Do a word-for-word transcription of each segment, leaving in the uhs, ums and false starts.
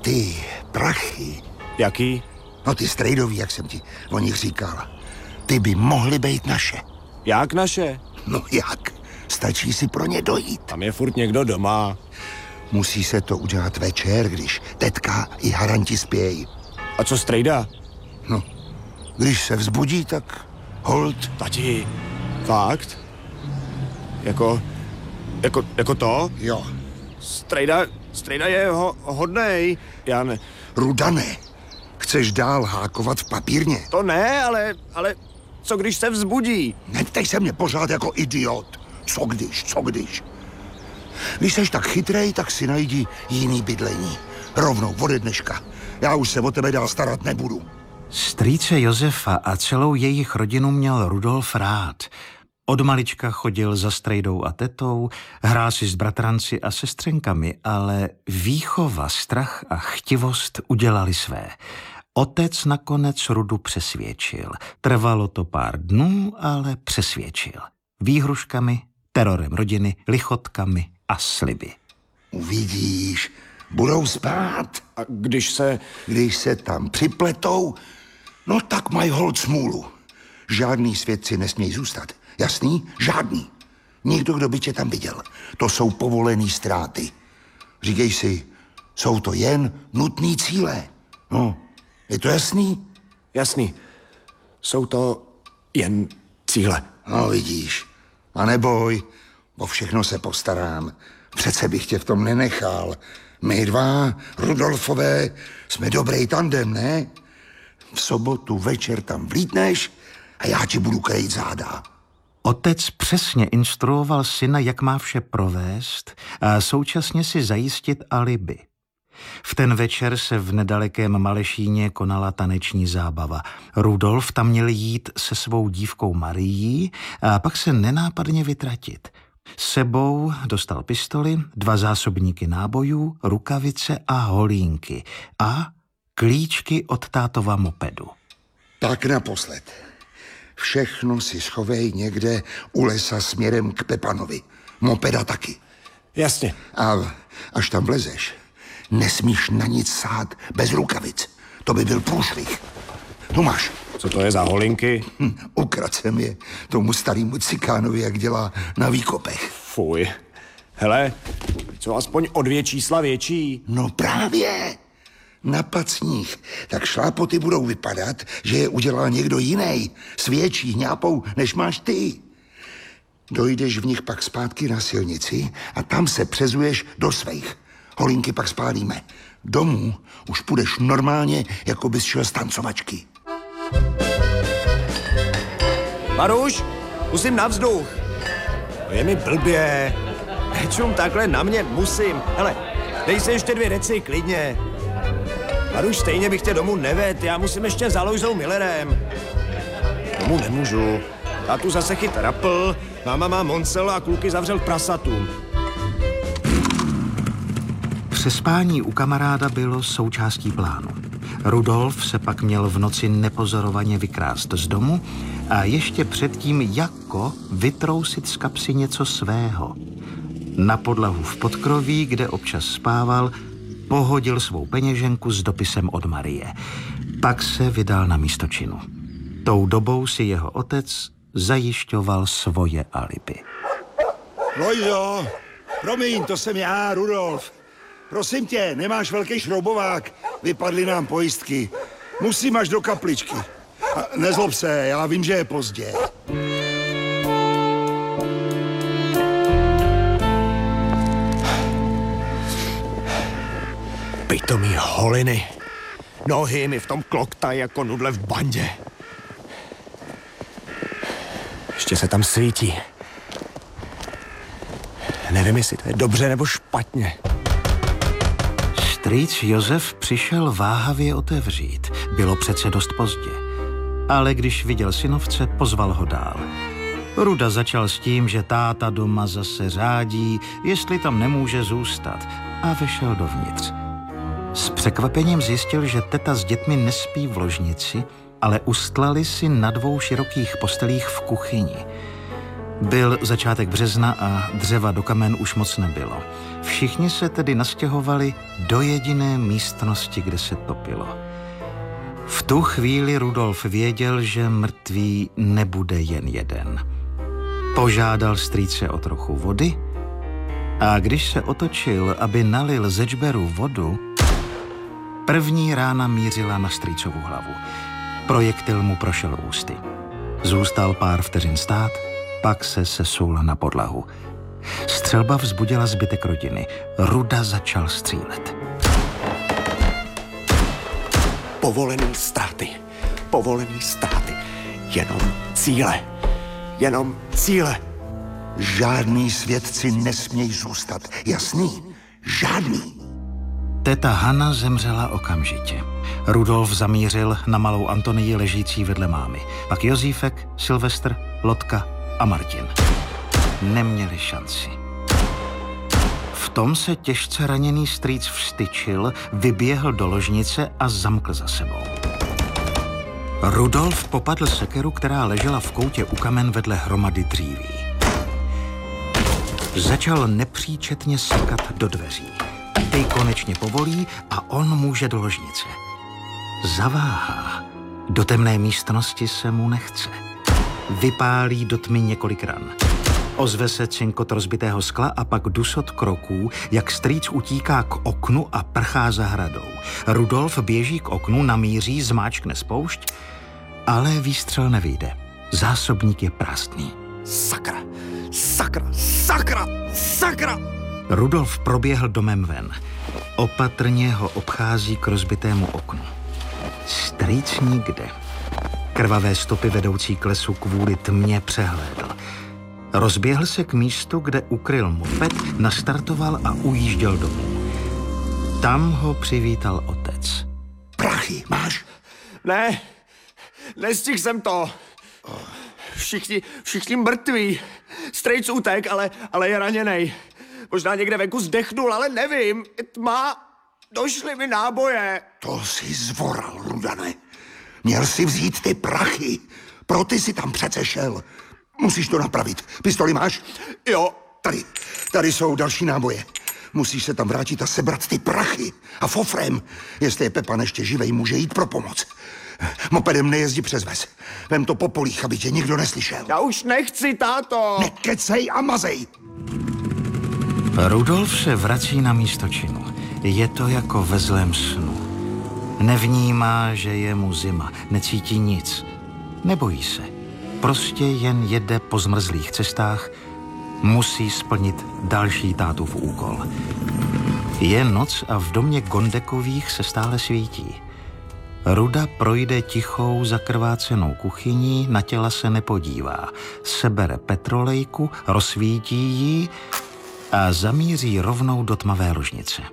Ty prachy. Jaký? No ty strejdový, jak jsem ti o nich říkal. Ty by mohly být naše. Jak naše? No jak? Stačí si pro ně dojít. Tam je furt někdo doma. Musí se to udělat večer, když tetka i haranti spějí. A co strejda? No, když se vzbudí, tak hold. Tati, fakt? Jako, jako, jako to? Jo. Strejda, strejda je ho, hodnej. Já ne... Rudane, chceš dál hákovat v papírně? To ne, ale, ale co když se vzbudí? Neptej se mě pořád jako idiot. Co když, co když? Když seš tak chytrej, tak si najdi jiný bydlení. Rovnou, ode dneška. Já už se o tebe dál starat nebudu. Strýce Josefa a celou jejich rodinu měl Rudolf rád. Od malička chodil za strejdou a tetou, hrál si s bratranci a sestřenkami, ale výchova, strach a chtivost udělali své. Otec nakonec Rudu přesvědčil. Trvalo to pár dnů, ale přesvědčil. Výhruškami, terorem rodiny, lichotkami a sliby. Uvidíš, budou spát. A když se... Když se tam připletou, no tak mají holt smůlu. Žádný svědci nesmějí zůstat. Jasný? Žádný. Nikdo, kdo by tě tam viděl. To jsou povolený ztráty. Říkej si, jsou to jen nutný cíle. No, je to jasný? Jasný. Jsou to jen cíle. No, vidíš. A neboj, o všechno se postarám. Přece bych tě v tom nenechal. My dva, Rudolfové, jsme dobrý tandem, ne? V sobotu večer tam vlítneš a já ti budu krejt záda. Otec přesně instruoval syna, jak má vše provést a současně si zajistit alibi. V ten večer se v nedalekém Malešíně konala taneční zábava. Rudolf tam měl jít se svou dívkou Marií a pak se nenápadně vytratit. S sebou dostal pistoli, dva zásobníky nábojů, rukavice a holínky a klíčky od tátova mopedu. Tak naposled. Všechno si schovej někde u lesa směrem k Pepanovi. Mopeda taky. Jasně. A až tam vlezeš, nesmíš na nic sát bez rukavic. To by byl průšvih. Tu máš. Co to je za holinky? Hm, ukradl jsem je tomu starýmu cikánovi, jak dělá na výkopech. Fuj. Hele, co aspoň o dvě čísla větší? No právě. Na pacních. Tak šlápoty budou vypadat, že je udělal někdo jiný, s větší hňápou, než máš ty. Dojdeš v nich pak zpátky na silnici a tam se přezuješ do svých. Holinky pak spálíme. Domů už půjdeš normálně, jako bys šel z tancovačky. Maruš, musím na vzduch. To je mi blbě. Nečum takhle na mě, musím. Hele, dej si ještě dvě deci, klidně. Maruš, stejně bych tě domů neved, já musím ještě za Lojzou Millerem. Domů nemůžu. Tátu zase chyt rapl, máma má Moncel a kluky zavřel k prasatům. Přespání u kamaráda bylo součástí plánu. Rudolf se pak měl v noci nepozorovaně vykrást z domu a ještě předtím jako vytrousit z kapsy něco svého. Na podlahu v podkroví, kde občas spával, pohodil svou peněženku s dopisem od Marie. Pak se vydal na místo činu. Tou dobou si jeho otec zajišťoval svoje alibi. Lojzo, promiň, to jsem já, Rudolf. Prosím tě, nemáš velký šroubovák, vypadly nám pojistky. Musím až do kapličky. A nezlob se, já vím, že je pozdě. Pitomý holiny. Nohy mi v tom kloktají jako nudle v bandě. Ještě se tam svítí. Nevím, jestli to je dobře nebo špatně. Strýc Josef přišel váhavě otevřít. Bylo přece dost pozdě. Ale když viděl synovce, pozval ho dál. Ruda začal s tím, že táta doma zase řádí, jestli tam nemůže zůstat, a vešel dovnitř. S překvapením zjistil, že teta s dětmi nespí v ložnici, ale ustlali si na dvou širokých postelích v kuchyni. Byl začátek března a dřeva do kamen už moc nebylo. Všichni se tedy nastěhovali do jediné místnosti, kde se topilo. V tu chvíli Rudolf věděl, že mrtvý nebude jen jeden. Požádal strýce o trochu vody a když se otočil, aby nalil ze džberu vodu, první rána mířila na strýcovu hlavu. Projektil mu prošel ústy. Zůstal pár vteřin stát, pak se sesul na podlahu. Střelba vzbudila zbytek rodiny. Ruda začal střílet. Povolený ztráty. Povolený ztráty. Jenom cíle. Jenom cíle. Žádný svědci nesmějí zůstat. Jasný? Žádný. Teta Hana zemřela okamžitě. Rudolf zamířil na malou Antonii ležící vedle mámy. Pak Josífek, Silvestr, Lotka a Martin. Neměli šanci. V tom se těžce raněný strýc vstyčil, vyběhl do ložnice a zamkl za sebou. Rudolf popadl sekeru, která ležela v koutě u kamen vedle hromady dříví. Začal nepříčetně sekat do dveří. Ty konečně povolí a on může do ložnice. Zaváhá. Do temné místnosti se mu nechce. Vypálí do tmy několik ran. Ozve se cinkot rozbitého skla a pak dusot kroků, jak strýc utíká k oknu a prchá zahradou. Rudolf běží k oknu, namíří, zmáčkne spoušť, ale výstřel nevyjde. Zásobník je prázdný. Sakra, sakra, sakra, sakra! Rudolf proběhl domem ven. Opatrně ho obchází k rozbitému oknu. Strýc nikde. Krvavé stopy vedoucí k lesu kvůli tmě přehlédl. Rozběhl se k místu, kde ukryl moped, nastartoval a ujížděl domů. Tam ho přivítal otec. Prachy máš? Ne, nestihl jsem to. Všichni, všichni mrtví. Strejc utek, ale, ale je raněnej. Možná někde venku zdechnul, ale nevím. Tma, došly mi náboje. To jsi zvoral, Rudane. Měl si vzít ty prachy. Pro ty si tam přece šel. Musíš to napravit. Pistoli máš? Jo. Tady, tady jsou další náboje. Musíš se tam vrátit a sebrat ty prachy. A fofrem, jestli je Pepan ještě živej, může jít pro pomoc. Mopedem nejezdí přes ves. Vem to po polích, aby tě nikdo neslyšel. Já už nechci, táto. Nekecej a mazej. Rudolf se vrací na místo činu. Je to jako ve zlém snu. Nevnímá, že je mu zima, necítí nic. Nebojí se. Prostě jen jede po zmrzlých cestách, musí splnit další tátův úkol. Je noc a v domě Gondekových se stále svítí. Ruda projde tichou zakrvácenou kuchyní, na těla se nepodívá. Sebere petrolejku, rozsvítí ji a zamíří rovnou do tmavé ložnice.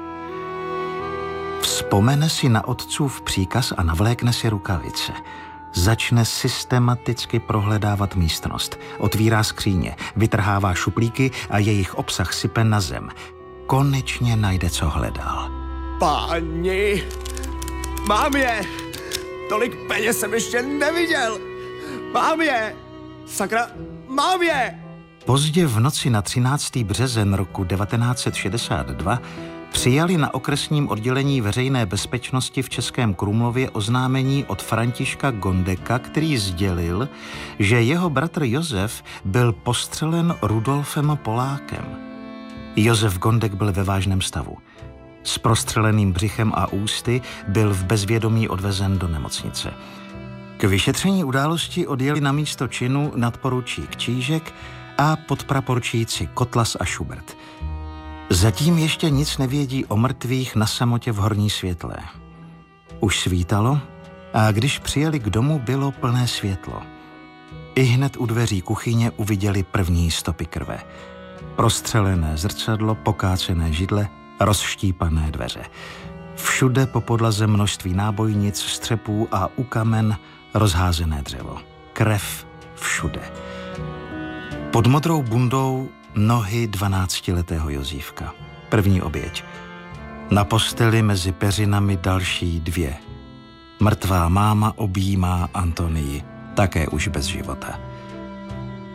Vzpomene si na otcův příkaz a navlékne si rukavice. Začne systematicky prohledávat místnost. Otvírá skříně, vytrhává šuplíky a jejich obsah sype na zem. Konečně najde, co hledal. Páni, mám je! Tolik peněz jsem ještě neviděl! Mám je! Sakra, mám je! Pozdě v noci na třináctý březen roku devatenáct set šedesát dva přijali na okresním oddělení veřejné bezpečnosti v Českém Krumlově oznámení od Františka Gondeka, který sdělil, že jeho bratr Josef byl postřelen Rudolfem Polákem. Josef Gondek byl ve vážném stavu. S prostřeleným břichem a ústy byl v bezvědomí odvezen do nemocnice. K vyšetření události odjeli na místo činu nadporučík Čížek a podpraporčíci Kotlas a Schubert. Zatím ještě nic nevědí o mrtvých na samotě v Horní Světlé. Už svítalo a když přijeli k domu, bylo plné světlo. Ihned u dveří kuchyně uviděli první stopy krve. Prostřelené zrcadlo, pokácené židle, rozštípané dveře. Všude po podlaze množství nábojnic, střepů a u kamen rozházené dřevo. Krev všude. Pod modrou bundou nohy dvanáctiletého Josífka. První oběť. Na posteli mezi peřinami další dvě. Mrtvá máma objímá Antonii, také už bez života.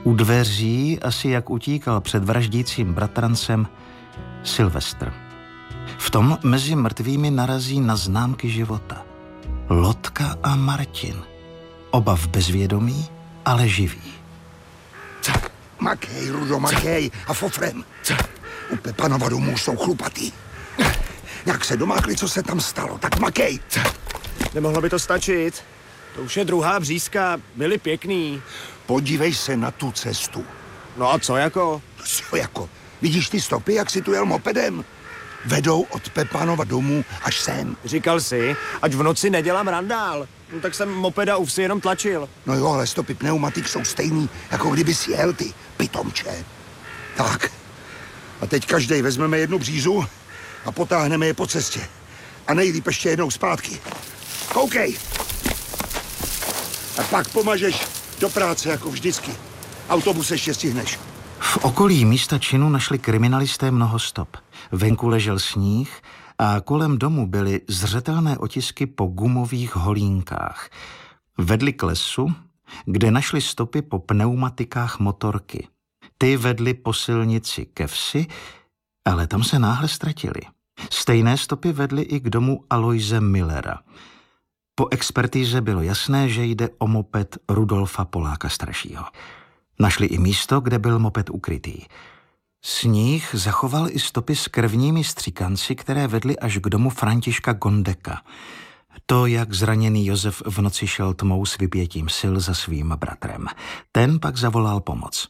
U dveří, asi jak utíkal před vraždícím bratrancem, Silvestr. V tom mezi mrtvými narazí na známky života. Lotka a Martin. Oba v bezvědomí, ale živí. Makej, Rudo, makej a fofrem. U Pepanova domů jsou chlupatý. Jak se domákli, co se tam stalo, tak makej. Nemohlo by to stačit. To už je druhá břízka, byli pěkný. Podívej se na tu cestu. No a co jako? Co jako? Vidíš ty stopy, jak si tu jel mopedem? Vedou od Pepanova domů až sem. Říkal si, ať v noci nedělám randál. No tak jsem mopeda u vsi jenom tlačil. No jo, ale stopy pneumatik jsou stejný, jako kdyby si jel ty, pitomče. Tak. A teď každej vezmeme jednu břízu a potáhneme je po cestě. A nejlíp ještě jednou zpátky. Koukej! A pak pomažeš do práce jako vždycky. Autobus ještě stihneš. V okolí místa činu našli kriminalisté mnoho stop. Venku ležel sníh a kolem domu byly zřetelné otisky po gumových holínkách. Vedli k lesu, kde našli stopy po pneumatikách motorky. Ty vedly po silnici ke vsi, ale tam se náhle ztratili. Stejné stopy vedly i k domu Aloise Millera. Po expertíze bylo jasné, že jde o moped Rudolfa Poláka staršího. Našli i místo, kde byl moped ukrytý. Sníh zachoval i stopy s krvními stříkanci, které vedly až k domu Františka Gondeka. To, jak zraněný Josef v noci šel tmou s vypětím sil za svým bratrem. Ten pak zavolal pomoc.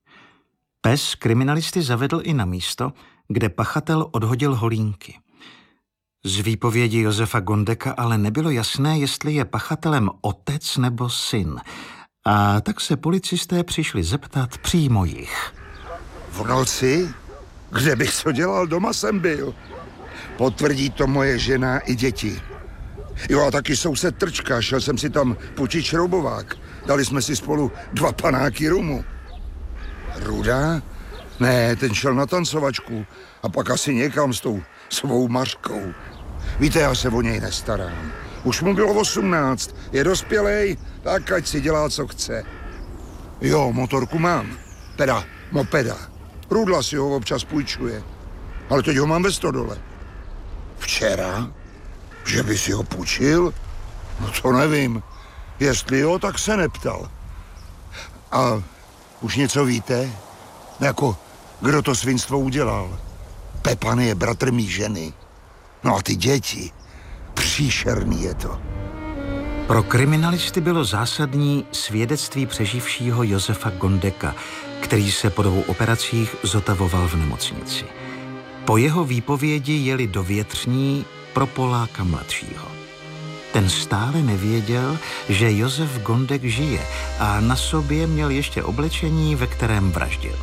Pes kriminalisty zavedl i na místo, kde pachatel odhodil holínky. Z výpovědi Josefa Gondeka ale nebylo jasné, jestli je pachatelem otec nebo syn. A tak se policisté přišli zeptat přímo jich. V noci? Kde bych co dělal? Doma jsem byl. Potvrdí to moje žena i děti. Jo, a taky soused Trčka, šel jsem si tam půjčit šroubovák. Dali jsme si spolu dva panáky rumu. Ruda? Ne, ten šel na tancovačku a pak asi někam s tou svou Mařkou. Víte, já se o něj nestarám. Už mu bylo osmnáct, je dospělej, tak ať si dělá, co chce. Jo, motorku mám, teda mopeda. Rudla si ho občas půjčuje, ale teď ho mám ve stodole. Včera? Že by si ho půjčil? No to nevím. Jestli jo, tak se neptal. A už něco víte? Jako, kdo to svinstvo udělal? Pepan je bratr mý ženy. No a ty děti, příšerný je to. Pro kriminalisty bylo zásadní svědectví přeživšího Josefa Gondeka, který se po dvou operacích zotavoval v nemocnici. Po jeho výpovědi jeli do Větřní pro Poláka mladšího. Ten stále nevěděl, že Josef Gondek žije a na sobě měl ještě oblečení, ve kterém vraždil.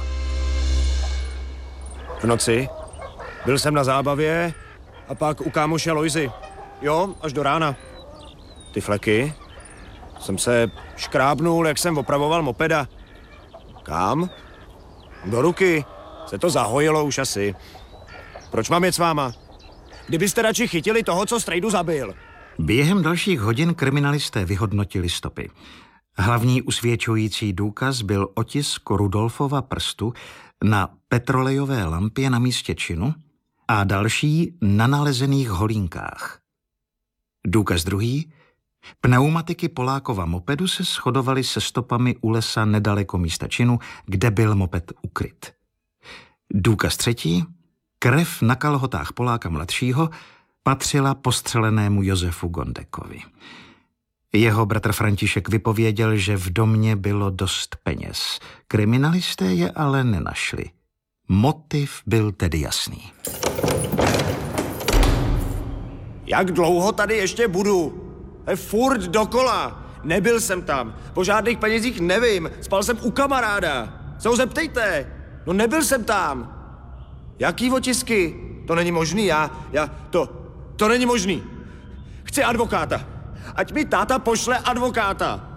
V noci byl jsem na zábavě a pak u kámoše Lojzy. Jo, až do rána. Ty fleky? Jsem se škrábnul, jak jsem opravoval mopeda. Kam? Do ruky. Se to zahojilo už asi. Proč mám jet s váma? Kdybyste radši chytili toho, co strejdu zabil. Během dalších hodin kriminalisté vyhodnotili stopy. Hlavní usvědčující důkaz byl otisk Rudolfova prstu na petrolejové lampě na místě činu a další na nalezených holínkách. Důkaz druhý. Pneumatiky Polákova mopedu se shodovaly se stopami u lesa nedaleko místa činu, kde byl moped ukryt. Důkaz třetí. Krev na kalhotách Poláka mladšího patřila postřelenému Josefu Gondekovi. Jeho bratr František vypověděl, že v domě bylo dost peněz. Kriminalisté je ale nenašli. Motiv byl tedy jasný. Jak dlouho tady ještě budu? Je furt dokola. Nebyl jsem tam. Po žádných penězích nevím. Spal jsem u kamaráda. Se ho zeptejte. No nebyl jsem tam. Jaký otisky? To není možný, já, já, to, to není možný. Chci advokáta. Ať mi táta pošle advokáta.